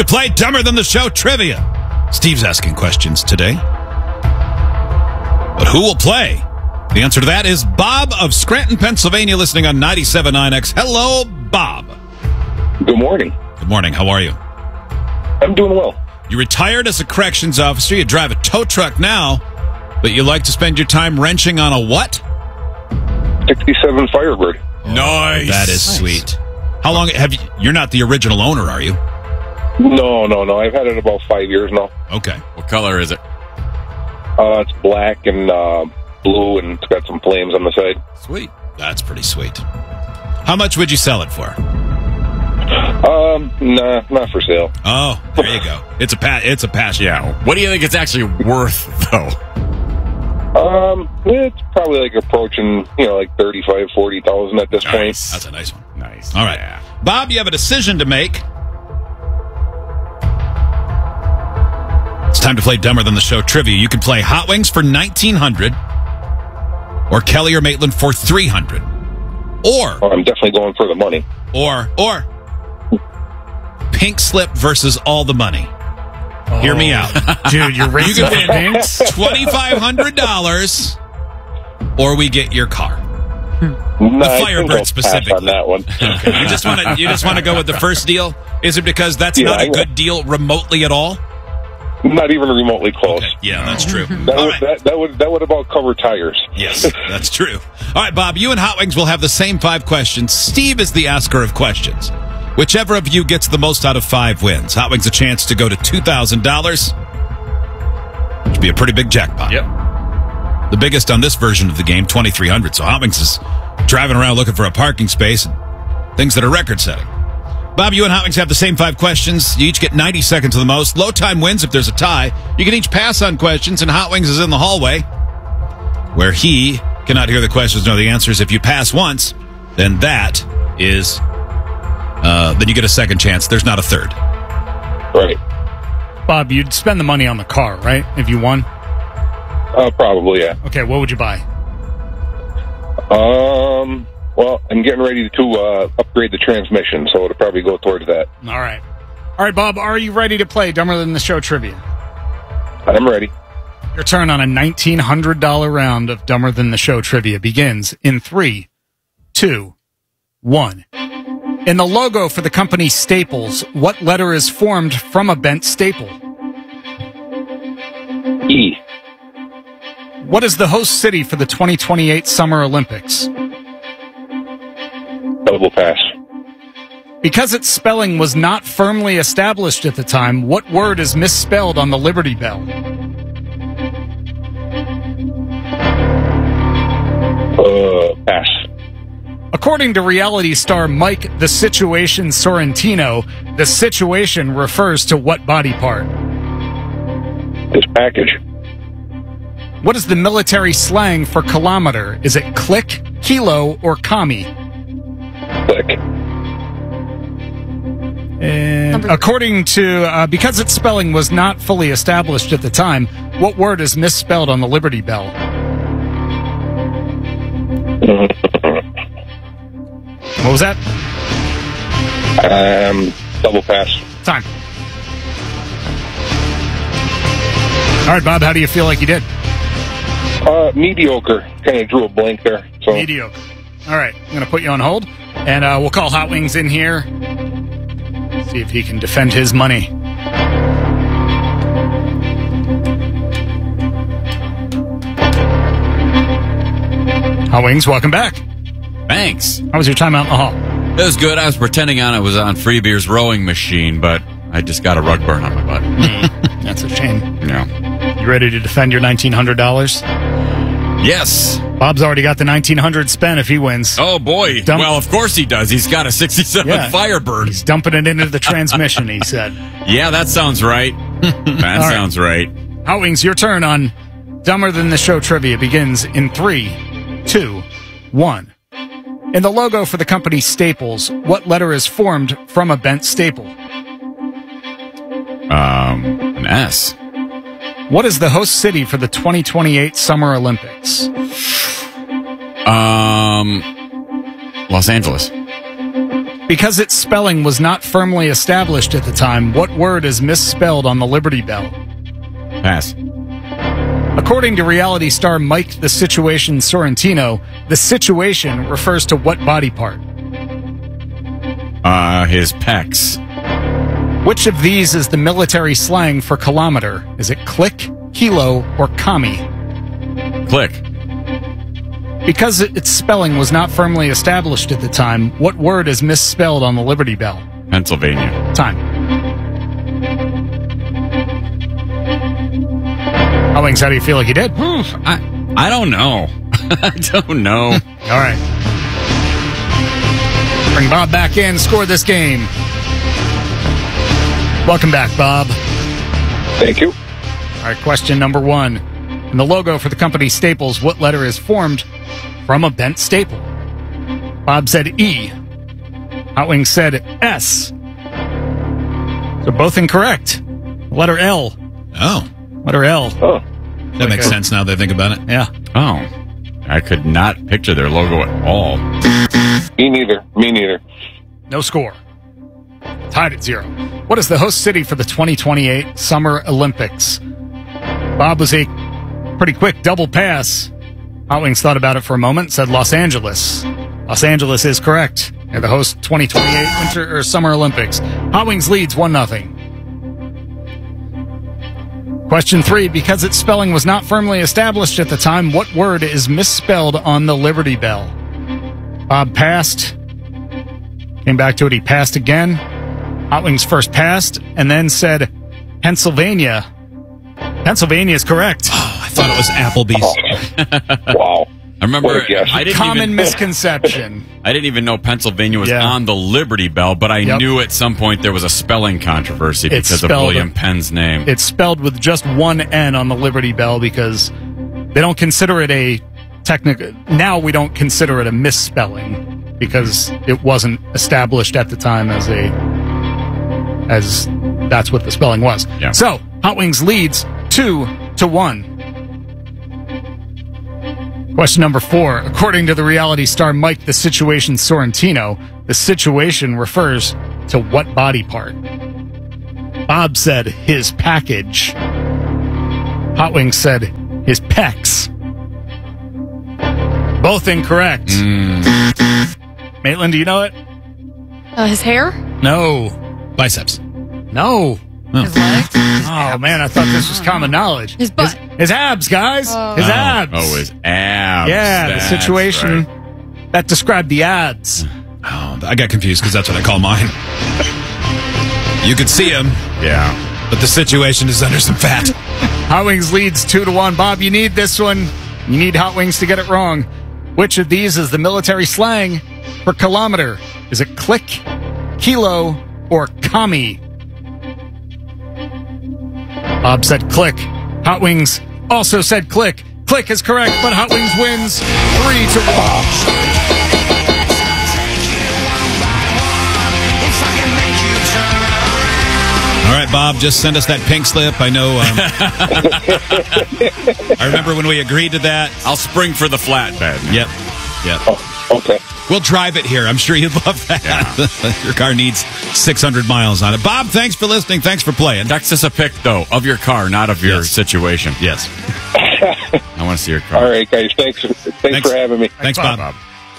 to play Dumber Than the Show trivia. Steve's asking questions today. But who will play? The answer to that is Bob of Scranton, Pennsylvania, listening on 97.9X. Hello, Bob. Good morning. Good morning. How are you? I'm doing well. You retired as a corrections officer. You drive a tow truck now, but you like to spend your time wrenching on a what? 67 Firebird. Nice. That is sweet. How long have you? You're not the original owner, are you? No. I've had it about 5 years now. Okay. What color is it? It's black and blue, and it's got some flames on the side. Sweet. That's pretty sweet. How much would you sell it for? Nah, not for sale. Oh, there you go. It's a passion. Yeah. What do you think it's actually worth, though? It's probably like approaching, like 35, 40,000 at this point. That's a nice one. Nice. All right. Yeah. Bob, you have a decision to make. It's time to play Dumber Than the Show trivia. You can play Hot Wings for $1,900 or Kelly or Maitland for $300. Or I'm definitely going for the money. Or Pink Slip versus All the Money. Hear me out. Dude, you're You racing can for win pinks? $2,500 or we get your car. Nah, Firebird specifically. on that one. Okay. You just want to go with the first deal? Is it because that's not a good deal remotely at all? Not even remotely close. Okay. Yeah, that's true. That would about cover tires. Yes, that's true. All right, Bob, you and Hot Wings will have the same 5 questions. Steve is the asker of questions. Whichever of you gets the most out of 5 wins. Hot Wings a chance to go to $2,000. Which would be a pretty big jackpot. Yep. The biggest on this version of the game, $2,300. So Hot Wings is driving around looking for a parking space and things that are record-setting. Bob, you and Hot Wings have the same 5 questions. You each get 90 seconds of the most. Low time wins if there's a tie. You can each pass on questions, and Hot Wings is in the hallway where he cannot hear the questions nor the answers. If you pass once, then that is... then you get a second chance. There's not a third. Right. Bob, you'd spend the money on the car, right? If you won? Probably, yeah. Okay, what would you buy? Well, I'm getting ready to upgrade the transmission, so it'll probably go towards that. All right, Bob, are you ready to play Dumber Than the Show trivia? I'm ready. Your turn on a $1,900 round of Dumber Than the Show trivia begins in 3, 2, 1. In the logo for the company Staples, what letter is formed from a bent staple? E. What is the host city for the 2028 Summer Olympics? Double pass. Because its spelling was not firmly established at the time, what word is misspelled on the Liberty Bell? Pass. According to reality star Mike The Situation Sorrentino, the situation refers to what body part? This package. What is the military slang for kilometer? Is it click, kilo, or commie? Click. And according to, because its spelling was not fully established at the time, what word is misspelled on the Liberty Bell? What was that? Double pass. Time. All right, Bob, how do you feel like you did? Mediocre. Kind of drew a blank there. So. Mediocre. All right, I'm going to put you on hold, and we'll call Hot Wings in here. See if he can defend his money. Hot Wings, welcome back. Thanks. How was your time out in the hall? It was good. I was pretending I was on Free Beer's rowing machine, but I just got a rug burn on my butt. That's a shame. Yeah. You ready to defend your $1,900? Yes. Bob's already got the $1,900 spent if he wins. Oh, boy. Well, of course he does. He's got a 67 Firebird. He's dumping it into the transmission, he said. Yeah, that sounds right. That sounds right. Hot Wings, your turn on Dumber Than the Show trivia begins in 3, 2, 1. In the logo for the company Staples, what letter is formed from a bent staple? An S. What is the host city for the 2028 Summer Olympics? Los Angeles. Because its spelling was not firmly established at the time, what word is misspelled on the Liberty Bell? Pass. According to reality star Mike the Situation Sorrentino, the situation refers to what body part? His pecs. Which of these is the military slang for kilometer? Is it click, kilo, or kami? Click. Because its spelling was not firmly established at the time, what word is misspelled on the Liberty Bell? Pennsylvania. Time. How Wings, how do you feel like you did? I don't know. I don't know. All right. Bring Bob back in, score this game. Welcome back, Bob. Thank you. All right, question number 1. In the logo for the company Staples, what letter is formed from a bent staple? Bob said E. Hot Wings said S. So both incorrect. Letter L. Oh, Letter L. Oh, that makes sense now that I think about it. Yeah. Oh. I could not picture their logo at all. me neither. Me neither. No score. Tied at 0. What is the host city for the 2028 Summer Olympics? Bob was a pretty quick double pass. Hot Wings thought about it for a moment, said Los Angeles. Los Angeles is correct. They're the host 2028 Winter or Summer Olympics. Hot Wings leads 1-0. Question 3. Because its spelling was not firmly established at the time, what word is misspelled on the Liberty Bell? Bob passed. Came back to it. He passed again. Hot Wings first passed and then said Pennsylvania. Pennsylvania is correct. Oh, I thought it was Applebee's. Wow. I remember What a guess. I didn't Common even misconception. I didn't even know Pennsylvania was Yeah. on the Liberty Bell, but I knew at some point there was a spelling controversy It's because of spelled- William Penn's name. It's spelled with just one N on the Liberty Bell because they don't consider it a technical. Now we don't consider it a misspelling because it wasn't established at the time as that's what the spelling was. Yeah. So Hot Wings leads 2-1. Question number 4. According to the reality star Mike the Situation Sorrentino, the situation refers to what body part? Bob said his package. Hot Wings said his pecs. Both incorrect. Maitland, do you know it? His hair? No. Biceps. No. His legs? Oh, man, I thought this was common knowledge. His butt. His abs, guys. His abs. Oh, his abs. Yeah, That's the situation right. that described the abs. Oh, I got confused because that's what I call mine. You could see him, Yeah. but the situation is under some fat. Hot Wings leads 2-1. Bob, you need this one. You need Hot Wings to get it wrong. Which of these is the military slang for kilometer? Is it click, kilo, or kami? Bob said click. Hot Wings also said click. Click is correct, but Hot Wings wins 3-1. All right, Bob, just send us that pink slip. I know. I remember when we agreed to that. I'll spring for the flatbed. Yep. Oh, okay. We'll drive it here. I'm sure you'd love that. Your car needs 600 miles on it. Bob, thanks for listening. Thanks for playing. Text us a pic, though, of your car, not of your Yes. situation. Yes. I want to see your car. All right, guys. Thanks for having me. Thanks, Bob.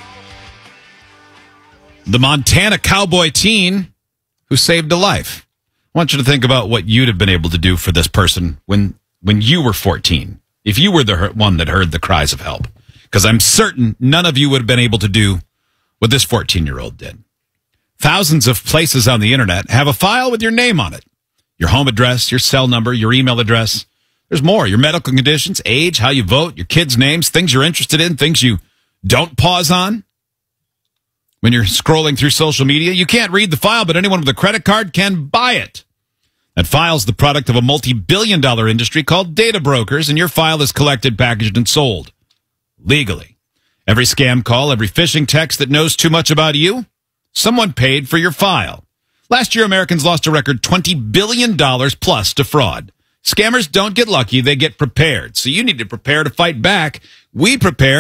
The Montana cowboy teen who saved a life. I want you to think about what you'd have been able to do for this person when you were 14, if you were the one that heard the cries of help. Because I'm certain none of you would have been able to do what this 14-year-old did. Thousands of places on the internet have a file with your name on it. Your home address, your cell number, your email address. There's more. Your medical conditions, age, how you vote, your kids' names, things you're interested in, things you don't pause on. When you're scrolling through social media, you can't read the file, but anyone with a credit card can buy it. That file's the product of a multi-billion-dollar industry called data brokers, and your file is collected, packaged, and sold legally. Every scam call, every phishing text that knows too much about you, someone paid for your file. Last year, Americans lost a record $20 billion plus to fraud. Scammers don't get lucky, they get prepared. So you need to prepare to fight back. We prepared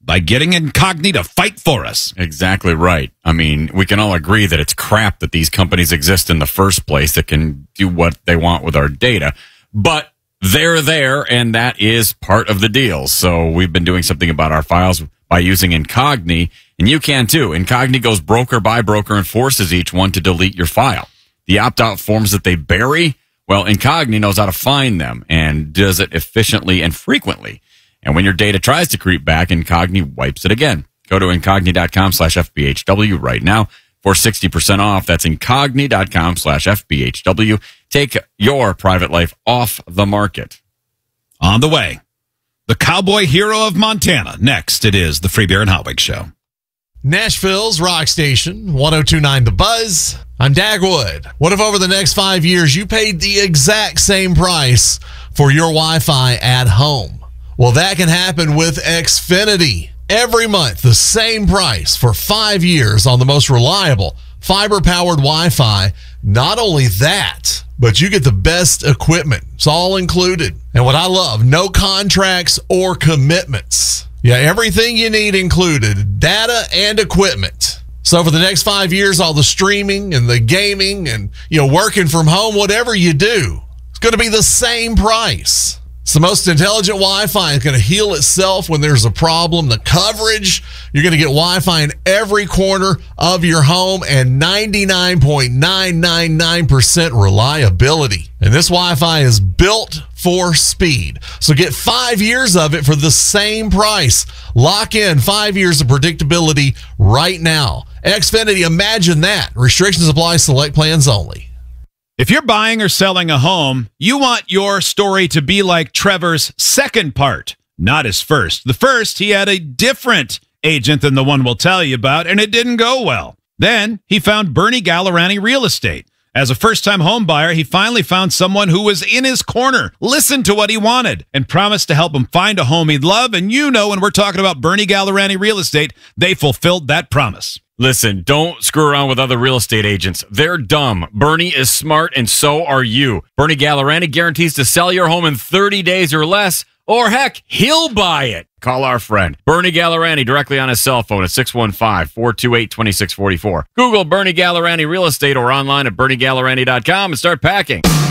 by getting Incogni to fight for us. Exactly right. I mean, we can all agree that it's crap that these companies exist in the first place that can do what they want with our data. But they're there, and that is part of the deal. So we've been doing something about our files by using Incogni, and you can too. Incogni goes broker by broker and forces each one to delete your file. The opt-out forms that they bury, well, Incogni knows how to find them and does it efficiently and frequently. And when your data tries to creep back, Incogni wipes it again. Go to incogni.com/FBHW right now for 60% off. That's incogni.com/FBHW. Take your private life off the market. On the way, the cowboy hero of Montana. Next, it is the Free Beer and Hot Wings Show. Nashville's rock station, 102.9 The Buzz. I'm Dagwood. What if over the next 5 years you paid the exact same price for your Wi-Fi at home? Well, that can happen with Xfinity. Every month, the same price for 5 years on the most reliable fiber-powered Wi-Fi. Not only that, but you get the best equipment. It's all included. And what I love, no contracts or commitments. Yeah, everything you need included, data and equipment. So for the next 5 years, all the streaming and the gaming and, working from home, whatever you do, it's going to be the same price. It's the most intelligent Wi-Fi. It's going to heal itself when there's a problem. The coverage, you're going to get Wi-Fi in every corner of your home and 99.999% reliability. And this Wi-Fi is built for speed. So get 5 years of it for the same price. Lock in 5 years of predictability right now. Xfinity, imagine that. Restrictions apply. Select plans only. If you're buying or selling a home, you want your story to be like Trevor's second part, not his first. The first, he had a different agent than the one we'll tell you about, and it didn't go well. Then he found Bernie Gallerani Real Estate. As a first-time home buyer, he finally found someone who was in his corner, listened to what he wanted, and promised to help him find a home he'd love. And when we're talking about Bernie Gallerani Real Estate, they fulfilled that promise. Listen, don't screw around with other real estate agents. They're dumb. Bernie is smart, and so are you. Bernie Gallerani guarantees to sell your home in 30 days or less, or heck, he'll buy it. Call our friend Bernie Gallerani directly on his cell phone at 615-428-2644. Google Bernie Gallerani Real Estate or online at BernieGallerani.com and start packing.